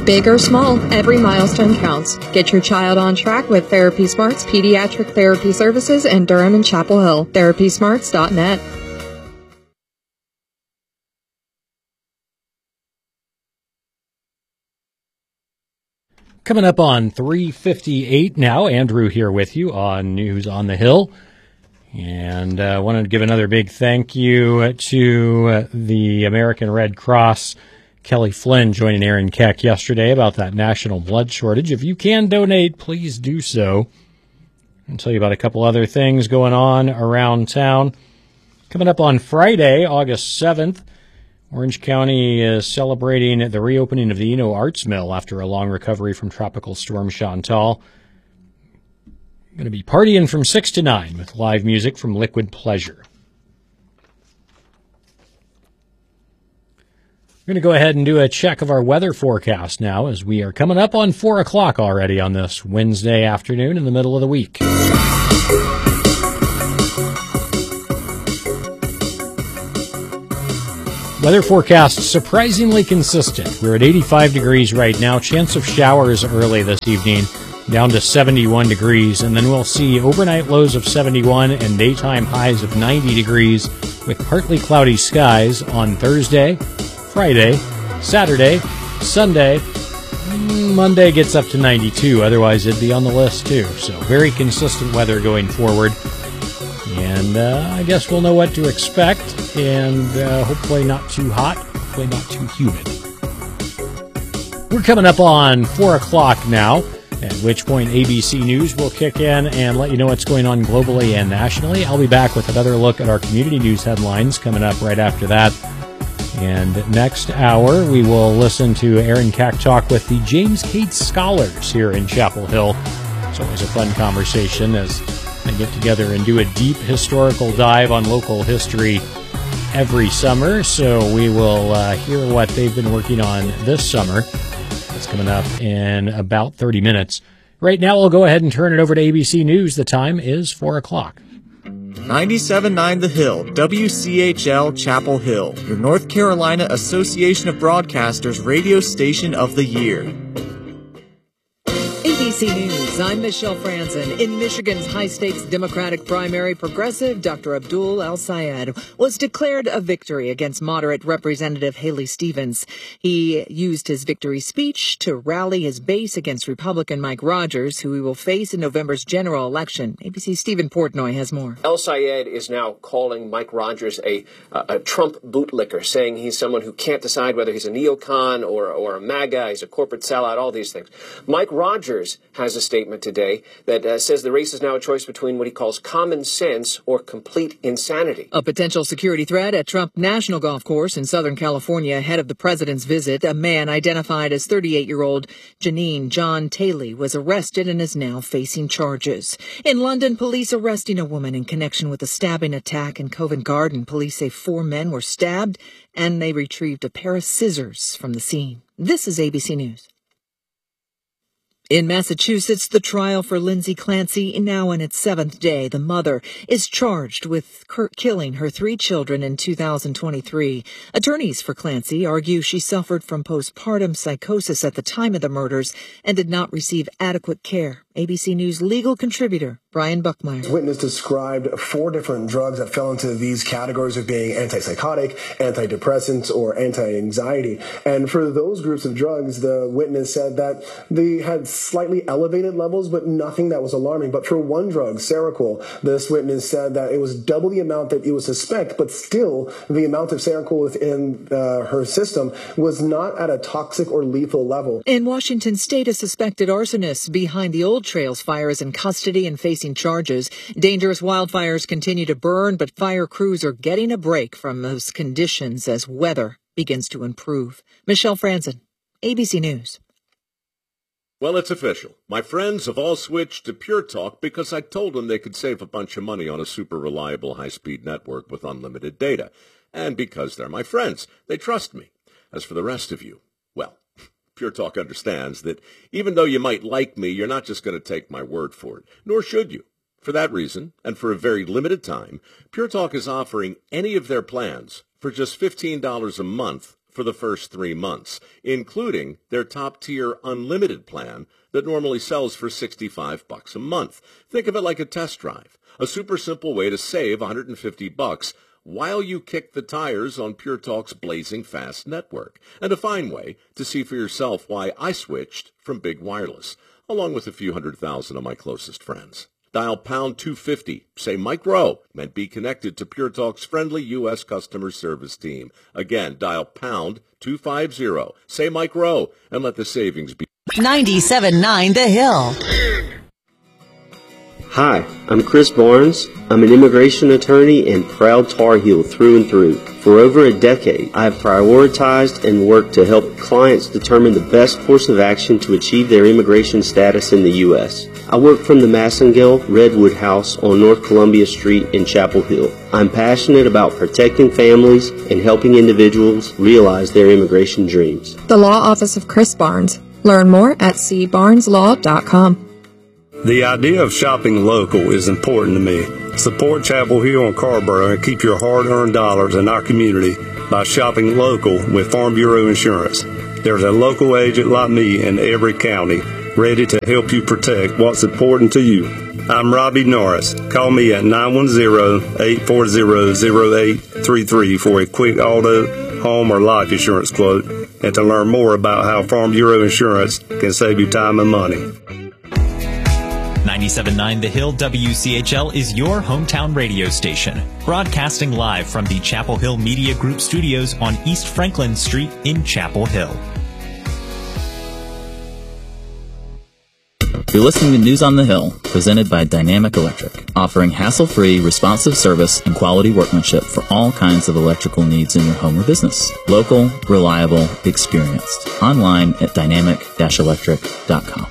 Big or small, every milestone counts. Get your child on track with Therapy Smarts Pediatric Therapy Services in Durham and Chapel Hill. TherapySmarts.net. Coming up on 3:58 now, Andrew here with you on News on the Hill. And I wanted to give another big thank you to the American Red Cross. Kelly Flynn joining Aaron Keck yesterday about that national blood shortage. If you can donate, please do so. I'll tell you about a couple other things going on around town. Coming up on Friday, August 7th, Orange County is celebrating the reopening of the Eno Arts Mill after a long recovery from Tropical Storm Chantal. Going to be partying from 6 to 9 with live music from Liquid Pleasure. We're going to go ahead and do a check of our weather forecast now as we are coming up on 4 o'clock already on this Wednesday afternoon in the middle of the week. Weather forecast surprisingly consistent. We're at 85 degrees right now. Chance of showers early this evening, down to 71 degrees. And then we'll see overnight lows of 71 and daytime highs of 90 degrees with partly cloudy skies on Thursday, Friday, Saturday, Sunday. Monday gets up to 92. Otherwise, it'd be on the list too. So very consistent weather going forward. And I guess we'll know what to expect, and hopefully not too hot, hopefully not too humid. We're coming up on 4 o'clock now, at which point ABC News will kick in and let you know what's going on globally and nationally. I'll be back with another look at our community news headlines coming up right after that. And next hour, we will listen to Aaron Keck talk with the James Cates Scholars here in Chapel Hill. It's always a fun conversation as they get together and do a deep historical dive on local history every summer. So we will hear what they've been working on this summer. It's coming up in about 30 minutes. Right now, we'll go ahead and turn it over to ABC News. The time is 4 o'clock. 97.9 The Hill, WCHL Chapel Hill, your North Carolina Association of Broadcasters radio station of the year. ABC News, I'm Michelle Franzen. In Michigan's high-stakes Democratic primary, progressive Dr. Abdul El-Sayed was declared a victory against moderate Representative Haley Stevens. He used his victory speech to rally his base against Republican Mike Rogers, who he will face in November's general election. ABC's Stephen Portnoy has more. El-Sayed is now calling Mike Rogers a Trump bootlicker, saying he's someone who can't decide whether he's a neocon or a MAGA, he's a corporate sellout, all these things. Mike Rogers has a statement today that says the race is now a choice between what he calls common sense or complete insanity. A potential security threat at Trump National Golf Course in Southern California ahead of the president's visit. A man identified as 38-year-old Janine John Taylor was arrested and is now facing charges. In London, police arresting a woman in connection with a stabbing attack in Covent Garden. Police say 4 men were stabbed and they retrieved a pair of scissors from the scene. This is ABC News. In Massachusetts, the trial for Lindsay Clancy now in its 7th day. The mother is charged with killing her 3 children in 2023. Attorneys for Clancy argue she suffered from postpartum psychosis at the time of the murders and did not receive adequate care. ABC News legal contributor Brian Buckmeyer. Witness described 4 different drugs that fell into these categories of being antipsychotic, antidepressants, or anti-anxiety. And for those groups of drugs, the witness said that they had slightly elevated levels, but nothing that was alarming. But for one drug, Seroquel, this witness said that it was double the amount that you would suspect, but still the amount of Seroquel within her system was not at a toxic or lethal level. In Washington state, a suspected arsonist behind the Old Trails fire is in custody and facing charges. Dangerous wildfires continue to burn, but fire crews are getting a break from those conditions as weather begins to improve. Michelle Franzen, ABC News. Well, it's official. My friends have all switched to Pure Talk because I told them they could save a bunch of money on a super reliable high-speed network with unlimited data. And because they're my friends, they trust me. As for the rest of you, well, Pure Talk understands that even though you might like me, you're not just going to take my word for it, nor should you. For that reason, and for a very limited time, Pure Talk is offering any of their plans for just $15 a month for the first 3 months, including their top-tier unlimited plan that normally sells for $65 a month. Think of it like a test drive, a super simple way to save $150 while you kick the tires on Pure Talk's blazing fast network, and a fine way to see for yourself why I switched from Big Wireless, along with a few 100,000 of my closest friends. Dial pound 250, say Mike Rowe, and be connected to Pure Talk's friendly U.S. customer service team. Again, dial pound 250, say Mike Rowe, and let the savings be. 97.9 The Hill. Hi, I'm Chris Barnes. I'm an immigration attorney and proud Tar Heel through and through. For over a decade, I have prioritized and worked to help clients determine the best course of action to achieve their immigration status in the U.S. I work from the Massengill Redwood House on North Columbia Street in Chapel Hill. I'm passionate about protecting families and helping individuals realize their immigration dreams. The Law Office of Chris Barnes. Learn more at cbarneslaw.com. The idea of shopping local is important to me. Support Chapel Hill and Carrboro and keep your hard-earned dollars in our community by shopping local with Farm Bureau Insurance. There's a local agent like me in every county ready to help you protect what's important to you. I'm Robbie Norris. Call me at 910-840-0833 for a quick auto, home, or life insurance quote and to learn more about how Farm Bureau Insurance can save you time and money. 97.9 The Hill WCHL is your hometown radio station, broadcasting live from the Chapel Hill Media Group studios on East Franklin Street in Chapel Hill. You're listening to News on the Hill, presented by Dynamic Electric, offering hassle-free, responsive service and quality workmanship for all kinds of electrical needs in your home or business. Local, reliable, experienced. Online at dynamic-electric.com.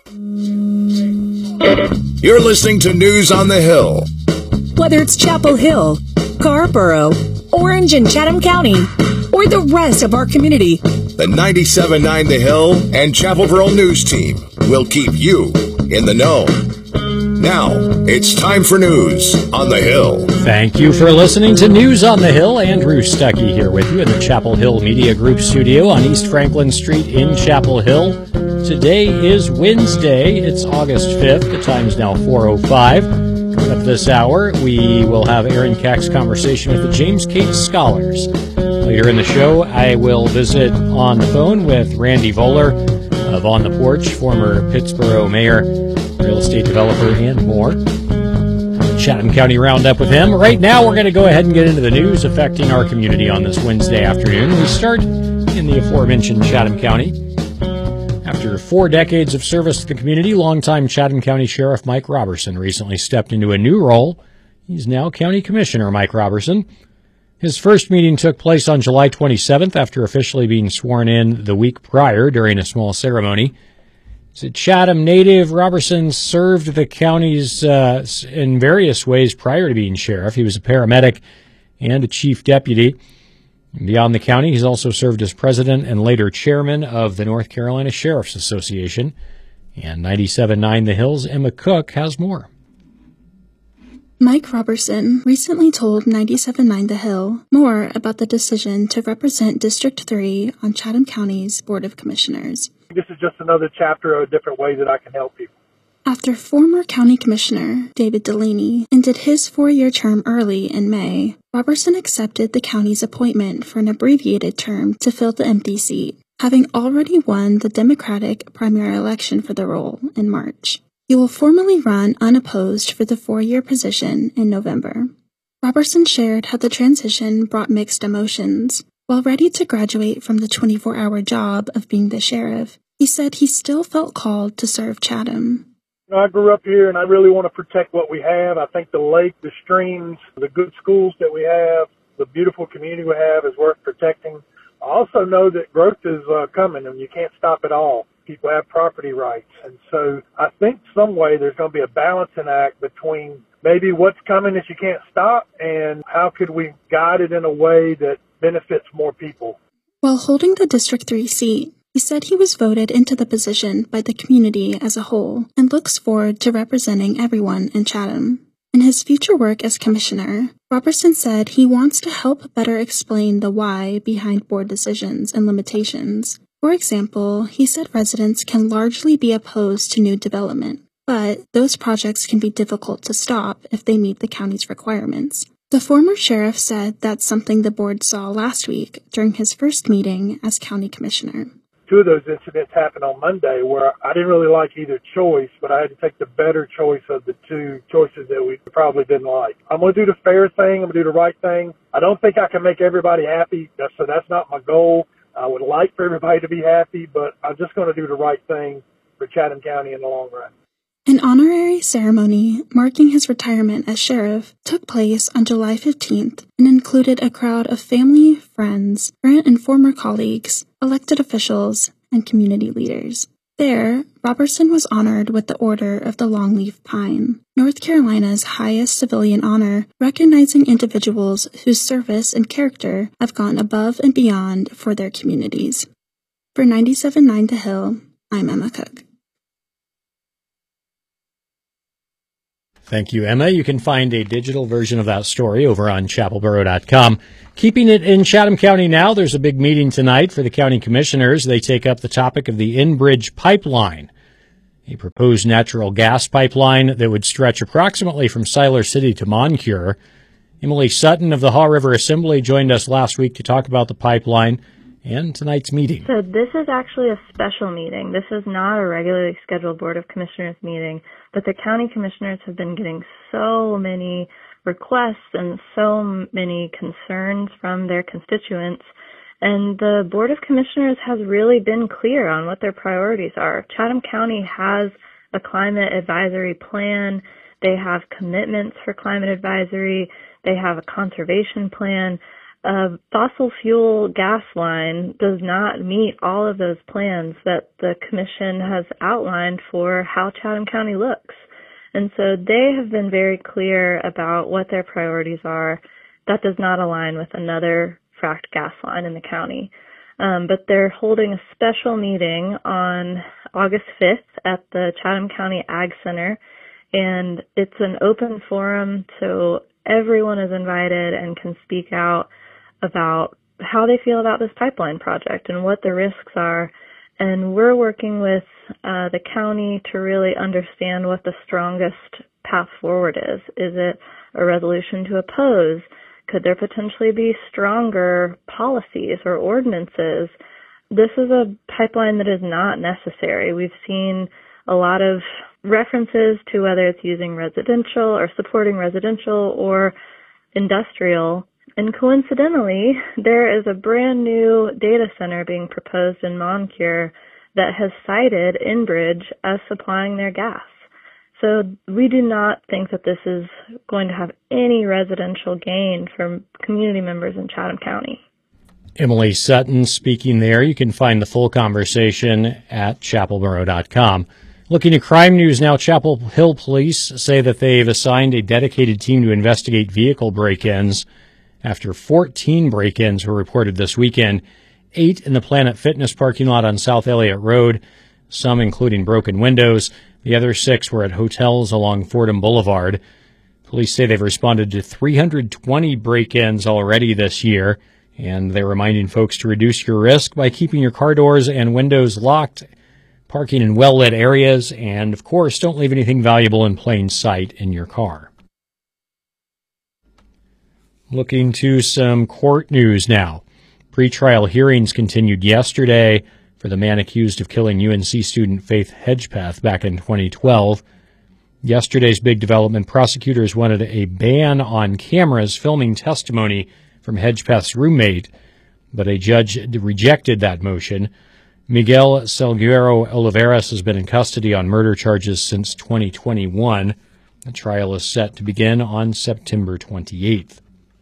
You're listening to News on the Hill. Whether it's Chapel Hill, Carrboro, Orange and Chatham County, or the rest of our community, the 97.9 The Hill and Chapelboro News Team will keep you in the know. Now, it's time for News on the Hill. Thank you for listening to News on the Hill. Andrew Stuckey here with you in the Chapel Hill Media Group studio on East Franklin Street in Chapel Hill. Today is Wednesday. It's August 5th. The time's now 4:05. Coming up this hour, we will have Aaron Kack's conversation with the James Cates Scholars. Later in the show, I will visit on the phone with Randy Voller of On the Porch, former Pittsboro mayor, real estate developer, and more. Chatham County Roundup with him. Right now, we're going to go ahead and get into the news affecting our community on this Wednesday afternoon. We start in the aforementioned Chatham County. After 4 decades of service to the community, longtime Chatham County Sheriff Mike Roberson recently stepped into a new role. He's now County Commissioner Mike Roberson. His first meeting took place on July 27th after officially being sworn in the week prior during a small ceremony. As a Chatham native, Roberson served the counties in various ways prior to being sheriff. He was a paramedic and a chief deputy. Beyond the county, he's also served as president and later chairman of the North Carolina Sheriff's Association. And 97.9 The Hill's Emma Cook has more. Mike Roberson recently told 97.9 The Hill more about the decision to represent District 3 on Chatham County's Board of Commissioners. This is just another chapter of a different way that I can help people. After former County Commissioner David Delaney ended his 4-year term early in May, Roberson accepted the county's appointment for an abbreviated term to fill the empty seat, having already won the Democratic primary election for the role in March. He will formally run unopposed for the 4-year position in November. Roberson shared how the transition brought mixed emotions. While ready to graduate from the 24-hour job of being the sheriff, he said he still felt called to serve Chatham. I grew up here and I really want to protect what we have. I think the lake, the streams, the good schools that we have, the beautiful community we have is worth protecting. I also know that growth is coming and you can't stop it all. People have property rights. And so I think some way there's going to be a balancing act between maybe what's coming that you can't stop and how could we guide it in a way that benefits more people. While holding the District 3 seat, he said he was voted into the position by the community as a whole and looks forward to representing everyone in Chatham. In his future work as commissioner, Robertson said he wants to help better explain the why behind board decisions and limitations. For example, he said residents can largely be opposed to new development, but those projects can be difficult to stop if they meet the county's requirements. The former sheriff said that's something the board saw last week during his first meeting as county commissioner. Two of those incidents happened on Monday where I didn't really like either choice, but I had to take the better choice of the two choices that we probably didn't like. I'm going to do the fair thing. I'm going to do the right thing. I don't think I can make everybody happy, so that's not my goal. I would like for everybody to be happy, but I'm just going to do the right thing for Chatham County in the long run. An honorary ceremony marking his retirement as sheriff took place on July 15th and included a crowd of family, friends, current and former colleagues, elected officials, and community leaders. There, Robertson was honored with the Order of the Longleaf Pine, North Carolina's highest civilian honor, recognizing individuals whose service and character have gone above and beyond for their communities. For 97.9 The Hill, I'm Emma Cook. Thank you, Emma. You can find a digital version of that story over on chapelboro.com. Keeping it in Chatham County now, there's a big meeting tonight for the county commissioners. They take up the topic of the Enbridge pipeline, a proposed natural gas pipeline that would stretch approximately from Siler City to Moncure. Emily Sutton of the Haw River Assembly joined us last week to talk about the pipeline and tonight's meeting. So this is actually a special meeting. This is not a regularly scheduled Board of Commissioners meeting, but the county commissioners have been getting so many requests and so many concerns from their constituents, and the Board of Commissioners has really been clear on what their priorities are. Chatham County has a climate advisory plan. They have commitments for climate advisory. They have a conservation plan. A fossil fuel gas line does not meet all of those plans that the commission has outlined for how Chatham County looks. And so they have been very clear about what their priorities are. That does not align with another fracked gas line in the county. But they're holding a special meeting on August 5th at the Chatham County Ag Center, and it's an open forum, so everyone is invited and can speak out about how they feel about this pipeline project and what the risks are. And we're working with the county to really understand what the strongest path forward is. Is it a resolution to oppose? Could there potentially be stronger policies or ordinances? This is a pipeline that is not necessary. We've seen a lot of references to whether it's using residential or supporting residential or industrial. And coincidentally, there is a brand new data center being proposed in Moncure that has cited Enbridge as supplying their gas. So we do not think that this is going to have any residential gain from community members in Chatham County. Emily Sutton speaking there. You can find the full conversation at chapelboro.com. Looking at crime news now, Chapel Hill police say that they've assigned a dedicated team to investigate vehicle break-ins after 14 break-ins were reported this weekend, 8 in the Planet Fitness parking lot on South Elliott Road, some including broken windows. The other 6 were at hotels along Fordham Boulevard. Police say they've responded to 320 break-ins already this year, and they're reminding folks to reduce your risk by keeping your car doors and windows locked, parking in well-lit areas, and, of course, don't leave anything valuable in plain sight in your car. Looking to some court news now. Pretrial hearings continued yesterday for the man accused of killing UNC student Faith Hedgepeth back in 2012. Yesterday's big development, prosecutors wanted a ban on cameras filming testimony from Hedgepeth's roommate, but a judge rejected that motion. Miguel Salguero Oliveras has been in custody on murder charges since 2021. The trial is set to begin on September 28th.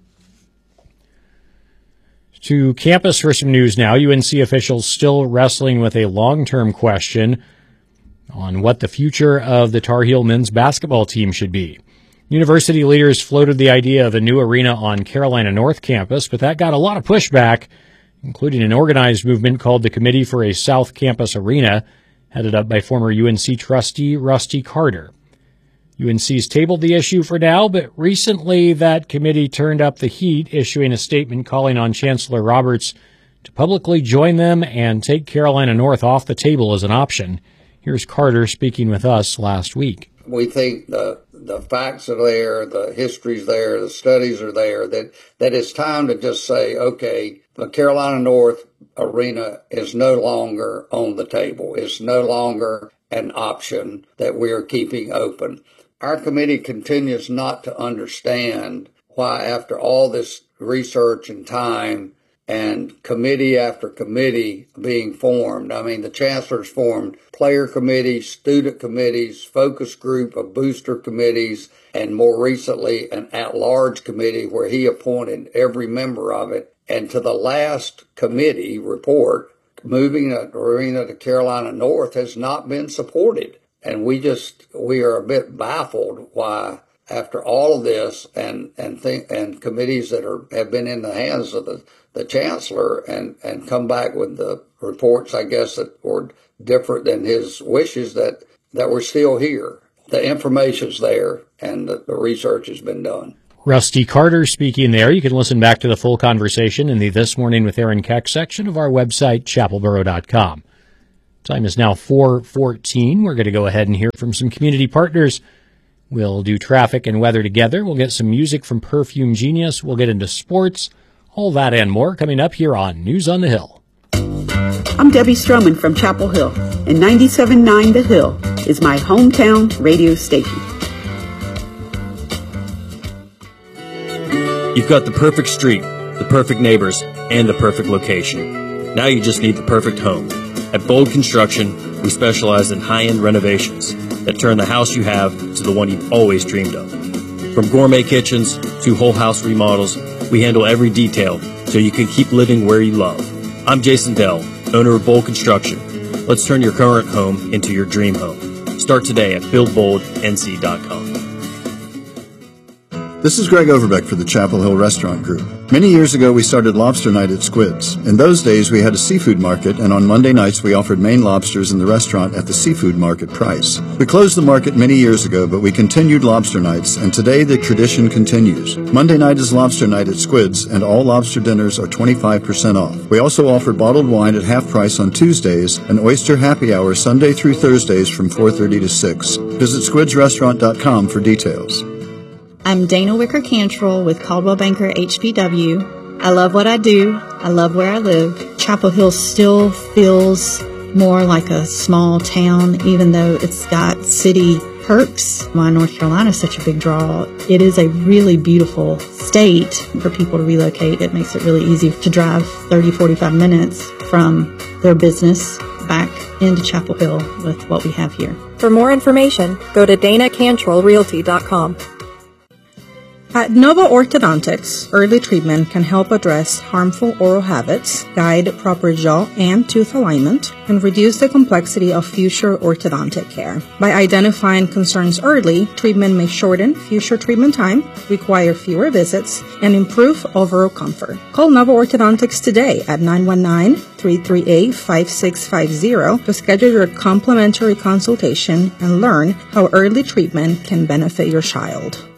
To campus for some news now. UNC officials still wrestling with a long-term question on what the future of the Tar Heel men's basketball team should be. University leaders floated the idea of a new arena on Carolina North campus, but that got a lot of pushback, including an organized movement called the Committee for a South Campus Arena, headed up by former UNC trustee Rusty Carter. UNC's tabled the issue for now, but recently that committee turned up the heat, issuing a statement calling on Chancellor Roberts to publicly join them and take Carolina North off the table as an option. Here's Carter speaking with us last week. We think the facts are there, the history's there, the studies are there, that it's time to just say, okay, the Carolina North arena is no longer on the table. It's no longer an option that we are keeping open. Our committee continues not to understand why, after all this research and time and committee after committee being formed, I mean, the chancellor's formed player committees, student committees, focus group of booster committees, and more recently an at-large committee where he appointed every member of it. And to the last committee report, moving the arena to Carolina North has not been supported. And we are a bit baffled why, after all of this and committees that have been in the hands of the chancellor and come back with the reports, I guess, that were different than his wishes, that we're still here. The information's there and the research has been done. Rusty Carter speaking there. You can listen back to the full conversation in the This Morning with Aaron Keck section of our website, chapelboro.com. Time is now 4:14. We're going to go ahead and hear from some community partners. We'll do traffic and weather together. We'll get some music from Perfume Genius. We'll get into sports. All that and more coming up here on News on the Hill. I'm Debbie Stroman from Chapel Hill, and 97.9 The Hill is my hometown radio station. You've got the perfect street, the perfect neighbors, and the perfect location. Now you just need the perfect home. At Bold Construction, we specialize in high-end renovations that turn the house you have to the one you've always dreamed of. From gourmet kitchens to whole house remodels, we handle every detail so you can keep living where you love. I'm Jason Dell, owner of Bold Construction. Let's turn your current home into your dream home. Start today at buildboldnc.com. This is Greg Overbeck for the Chapel Hill Restaurant Group. Many years ago, we started Lobster Night at Squid's. In those days, we had a seafood market, and on Monday nights, we offered Maine lobsters in the restaurant at the seafood market price. We closed the market many years ago, but we continued Lobster Nights, and today the tradition continues. Monday night is Lobster Night at Squid's, and all lobster dinners are 25% off. We also offer bottled wine at half price on Tuesdays, and oyster happy hour Sunday through Thursdays from 4:30 to 6. Visit squidsrestaurant.com for details. I'm Dana Wicker-Cantrell with Caldwell Banker HPW. I love what I do. I love where I live. Chapel Hill still feels more like a small town, even though it's got city perks. Why North Carolina is such a big draw. It is a really beautiful state for people to relocate. It makes it really easy to drive 30, 45 minutes from their business back into Chapel Hill with what we have here. For more information, go to DanaCantrellRealty.com. At Nova Orthodontics, early treatment can help address harmful oral habits, guide proper jaw and tooth alignment, and reduce the complexity of future orthodontic care. By identifying concerns early, treatment may shorten future treatment time, require fewer visits, and improve overall comfort. Call Nova Orthodontics today at 919-338-5650 to schedule your complimentary consultation and learn how early treatment can benefit your child.